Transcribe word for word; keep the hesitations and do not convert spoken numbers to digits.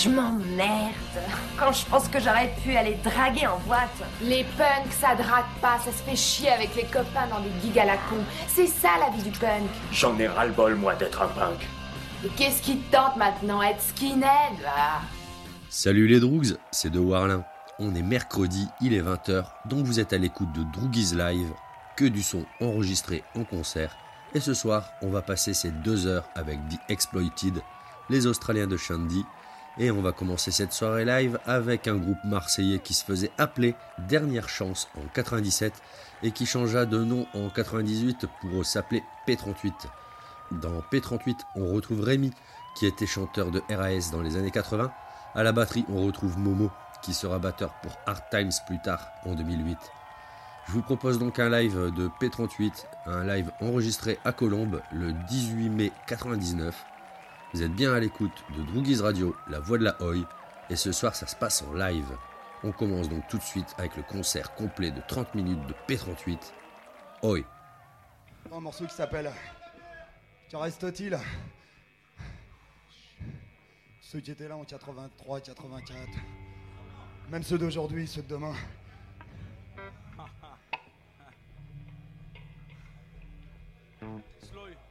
Je m'emmerde quand je pense que j'aurais pu aller draguer en boîte. Les punks, ça drague pas, ça se fait chier avec les copains dans des gigs à la con. C'est ça la vie du punk. J'en ai ras-le-bol, moi, d'être un punk. Et qu'est-ce qui te tente maintenant, être skinhead, là? Salut les Droogs, c'est De Warlin. On est mercredi, il est vingt heures, donc vous êtes à l'écoute de Droogies Live, que du son enregistré en concert. Et ce soir, on va passer ces deux heures avec The Exploited, les Australiens de Shandy. Et on va commencer cette soirée live avec un groupe marseillais qui se faisait appeler Dernière Chance en quatre-vingt-dix-sept et qui changea de nom en quatre-vingt-dix-huit pour s'appeler P trente-huit. Dans P trente-huit, on retrouve Rémi, qui était chanteur de R A S dans les années quatre-vingts. À la batterie, on retrouve Momo, qui sera batteur pour Hard Times plus tard, en deux mille huit. Je vous propose donc un live de P trente-huit, un live enregistré à Colombes le dix-huit mai quatre-vingt-dix-neuf. Vous êtes bien à l'écoute de Droogies Radio, la voix de la Oi, et ce soir ça se passe en live. On commence donc tout de suite avec le concert complet de trente minutes de P trente-huit. Oi. Un morceau qui s'appelle Qu'en-reste-t-il ? Ceux qui étaient là en quatre-vingt-trois, quatre-vingt-quatre, même ceux d'aujourd'hui, ceux de demain. Slow.